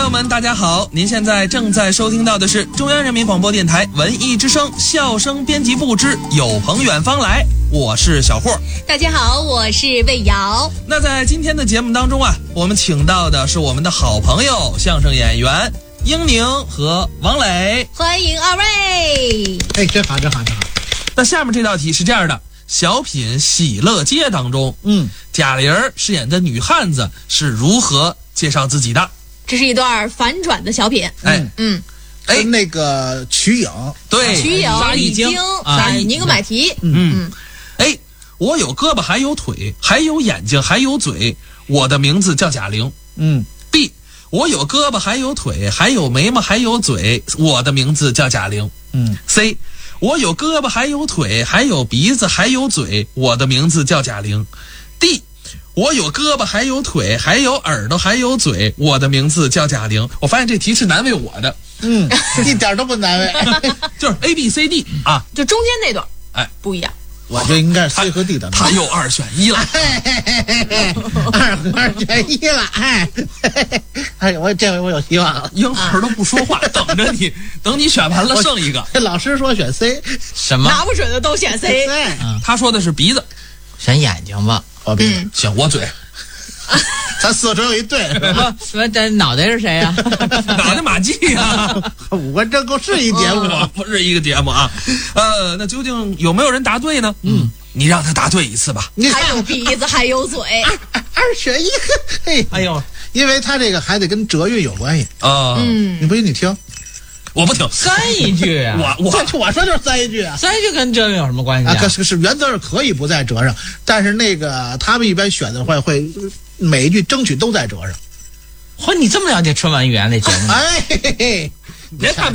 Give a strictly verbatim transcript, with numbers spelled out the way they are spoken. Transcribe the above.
友们大家好，您现在正在收听到的是中央人民广播电台文艺之声笑声编辑部之有朋远方来，我是小霍。 大家好，我是魏瑶。 那在今天的节目当中啊，我们请到的是我们的好朋友相声演员英宁和王磊， 欢迎二位。 哎，真好真好真好。 那下面这道题是这样的，小品《喜乐街》当中， 嗯， 贾玲饰演的女汉子是如何介绍自己的？ 这是一段反转的小品。 哎嗯， 哎， 跟那个瞿颖， 对， 瞿颖、李菁、 啊， 尼格买提。 嗯嗯，哎，我有胳膊还有腿，还有眼睛还有嘴，我的名字叫贾玲。 嗯 B， 我有胳膊还有腿，还有眉毛还有嘴，我的名字叫贾玲。 嗯 C， 我有胳膊还有腿，还有鼻子还有嘴，我的名字叫贾玲。D，我有胳膊还有腿，还有耳朵还有嘴，我的名字叫贾玲。我发现这题是难为我的， 嗯，一点都不难为。 就是 A B C D 啊， 就中间那段， 哎， 不一样。 我这应该是 C 和 D 的。 他又二选一了， 二二选一了，哎，哎，我这回我有希望了。 婴儿都不说话，等着你，等你选完了剩一个。 这老师说选 C， 什么？ 拿不准的都选 C。 对， 他说的是鼻子， 选眼睛吧。 我鼻嗯， 行，我嘴， 咱四周有一对，是吧？ 什么？这脑袋是谁呀、 脑袋马季啊， 五官真够是一节目。 哦不是一个节目啊。呃，那究竟有没有人答对呢？嗯，你让他答对一次吧。 你还有鼻子，还有嘴。 二选一，嘿， 哎呦， 因为他这个还得跟折韵有关系。 啊， 嗯， 你不信你听， 我不听， 三一句啊！ 我我这我说就是三一句啊。 三一句跟这有什么关系啊， 啊？ 可是是原则上可以不在折上，但是那个他们一般选的话会每一句争取都在折上。 嚯，你这么了解春晚语言类节目？ 哎，嘿嘿嘿， 别看